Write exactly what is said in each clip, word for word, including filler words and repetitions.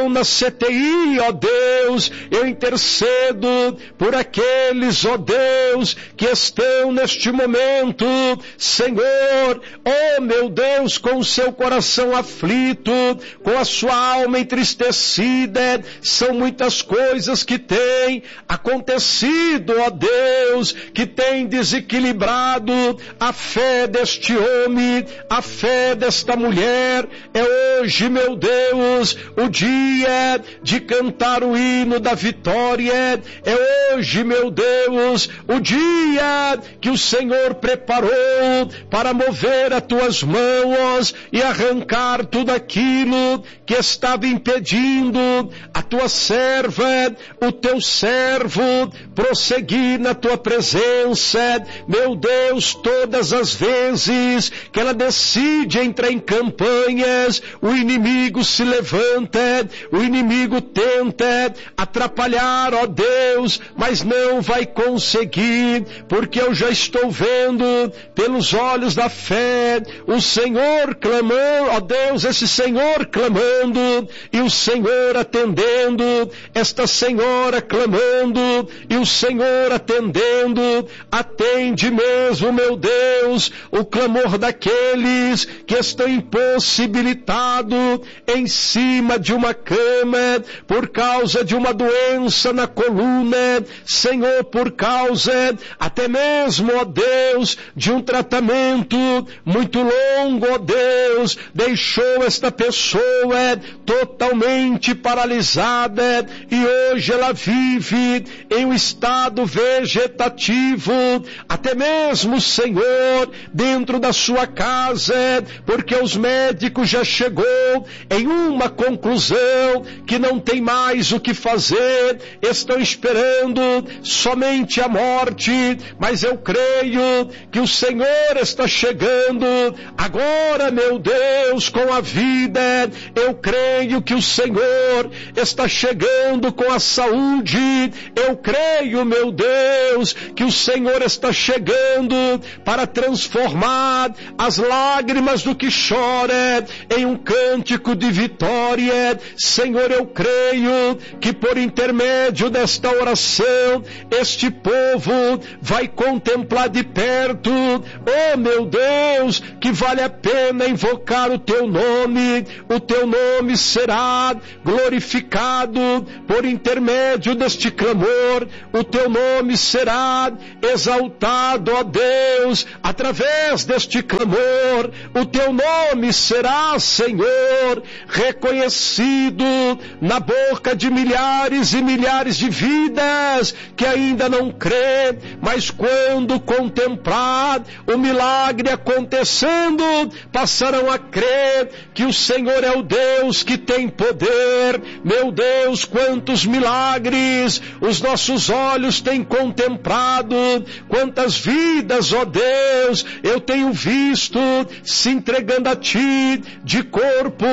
estão na C T I, ó Deus, eu intercedo por aqueles, ó Deus, que estão neste momento, Senhor, ó meu Deus, com o seu coração aflito, com a sua alma entristecida. São muitas coisas que têm acontecido, ó Deus, que têm desequilibrado a fé deste homem, a fé desta mulher. É hoje, meu Deus, o dia de cantar o hino da vitória. É hoje, meu Deus, o dia que o Senhor preparou para mover as tuas mãos e arrancar tudo aquilo que estava impedindo a tua serva, o teu servo, prosseguir na tua presença. Meu Deus, todas as vezes que ela decide entrar em campanhas, o inimigo se levanta, o inimigo tenta atrapalhar, ó Deus, mas não vai conseguir, porque eu já estou vendo pelos olhos da fé o Senhor clamando, ó Deus, esse Senhor clamando e o Senhor atendendo, esta senhora clamando e o Senhor atendendo. Atende mesmo, meu Deus, o clamor daqueles que estão impossibilitados em cima de uma cama por causa de uma doença na coluna, Senhor, por causa até mesmo, ó Deus, de um tratamento muito longo, ó Deus, deixou esta pessoa totalmente paralisada e hoje ela vive em um estado vegetativo, até mesmo, Senhor, dentro da sua casa, porque os médicos já chegou em uma conclusão que não tem mais o que fazer, estão esperando somente a morte, mas eu creio que o Senhor está chegando agora, meu Deus, com a vida. Eu creio que o Senhor está chegando com a saúde. Eu creio, meu Deus, que o Senhor está chegando para transformar as lágrimas do que chora em um cântico de vitória. Senhor, eu creio que por intermédio desta oração, este povo vai contemplar de perto, oh meu Deus, que vale a pena invocar o teu nome. O teu nome será glorificado por intermédio deste clamor. O teu nome será exaltado, ó Deus, através deste clamor. O teu nome será, Senhor, reconhecido na boca de milhares e milhares de vidas que ainda não crê, mas quando contemplar o milagre acontecendo, passarão a crer que o Senhor é o Deus que tem poder. Meu Deus, quantos milagres os nossos olhos têm contemplado, quantas vidas, ó Deus, eu tenho visto se entregando a Ti de corpo,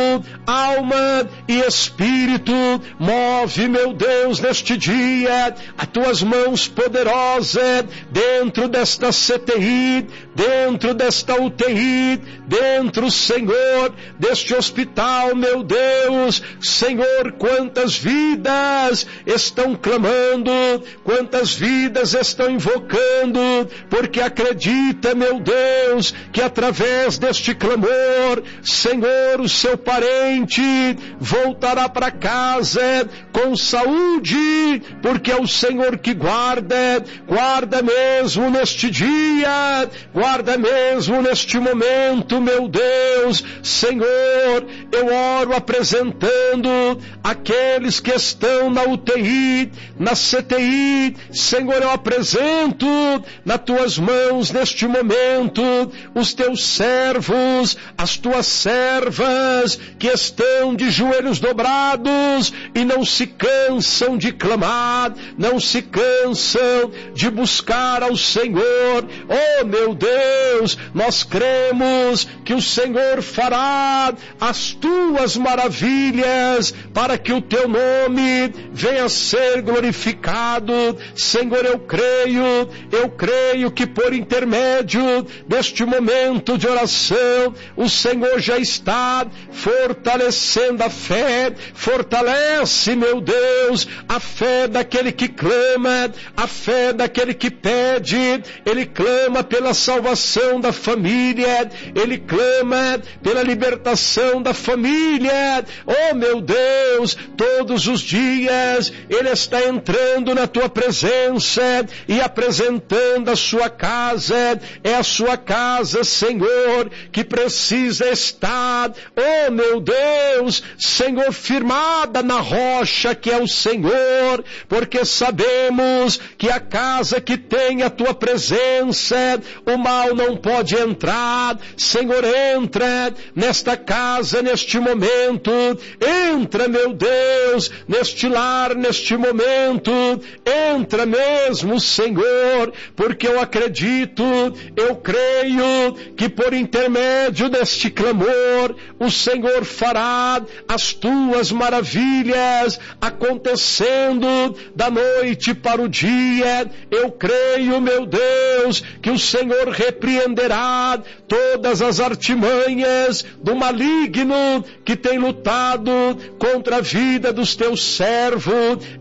alma e espírito. Move, meu Deus, neste dia as Tuas mãos poderosas dentro desta C T I, dentro desta U T I, dentro, Senhor, deste hospital, meu Deus. Senhor, quantas vidas estão clamando, quantas vidas estão invocando, porque acredita, meu Deus, que através deste clamor, Senhor, o seu parente voltará para casa com saúde, porque é o Senhor que guarda. Guarda mesmo neste dia, guarda mesmo neste momento, meu Deus. Senhor, eu oro apresentando aqueles que estão na U T I, na C T I. Senhor, eu apresento nas tuas mãos neste momento os teus servos, as tuas servas que estão de joelhos dobrados e não se cansam de clamar, não se cansam de buscar ao Senhor. Oh, meu Deus, Deus, nós cremos que o Senhor fará as tuas maravilhas para que o teu nome venha a ser glorificado. Senhor, eu creio, eu creio que por intermédio deste momento de oração, o Senhor já está fortalecendo a fé. Fortalece, meu Deus, a fé daquele que clama, a fé daquele que pede. Ele clama pela salvação da família, ele clama pela libertação da família. Oh, meu Deus, todos os dias ele está entrando na tua presença e apresentando a sua casa. É a sua casa, Senhor, que precisa estar, oh meu Deus, Senhor, firmada na rocha que é o Senhor, porque sabemos que a casa que tem a tua presença, o mal não pode entrar. Senhor, entra nesta casa neste momento, entra, meu Deus, neste lar neste momento, entra mesmo, Senhor, porque eu acredito, eu creio que por intermédio deste clamor, o Senhor fará as tuas maravilhas acontecendo da noite para o dia. Eu creio, meu Deus, que o Senhor repreenderá todas as artimanhas do maligno que tem lutado contra a vida dos teus servos.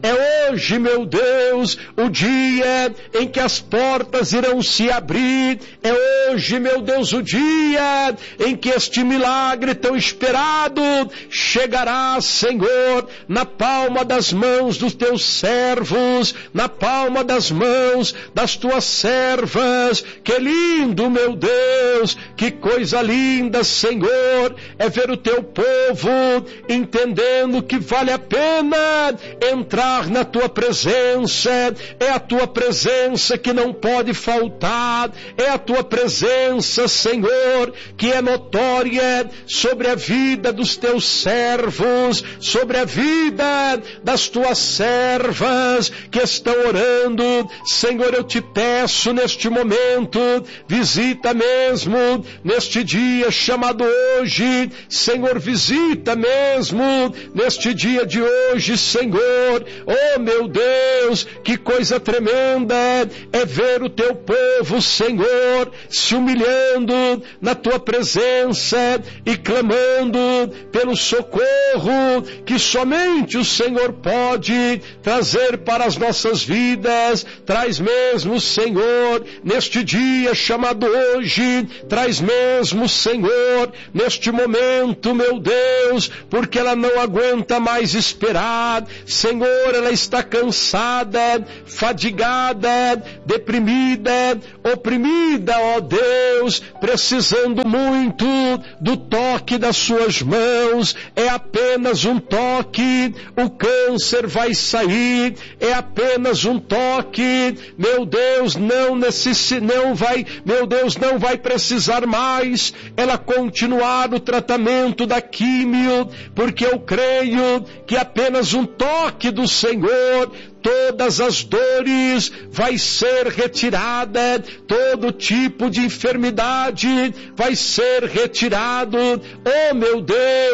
É hoje, meu Deus, o dia em que as portas irão se abrir. É hoje, meu Deus, o dia em que este milagre tão esperado chegará, Senhor, na palma das mãos dos teus servos, na palma das mãos das tuas servas. Que lindo, meu Deus, que coisa linda, Senhor, é ver o teu povo entendendo que vale a pena entrar na tua presença. É a tua presença que não pode faltar, é a tua presença, Senhor, que é notória sobre a vida dos teus servos, sobre a vida das tuas servas que estão orando. Senhor, eu te peço neste momento, visita mesmo neste dia chamado hoje. Senhor, visita mesmo neste dia de hoje, Senhor. Oh, meu Deus, que coisa tremenda é ver o teu povo, Senhor, se humilhando na tua presença e clamando pelo socorro que somente o Senhor pode trazer para as nossas vidas. Traz mesmo, Senhor, neste dia chamado hoje, traz mesmo, Senhor, neste momento, meu Deus, porque ela não aguenta mais esperar. Senhor, ela está cansada, fadigada, deprimida, oprimida, ó Deus, precisando muito do toque das suas mãos. É apenas um toque, o câncer vai sair. É apenas um toque, meu Deus, não necessita, não vai, meu Deus, não vai precisar mais ela continuar o tratamento da químio, porque eu creio que apenas um toque do Senhor, todas as dores vai ser retirada, todo tipo de enfermidade vai ser retirado. Oh, meu Deus,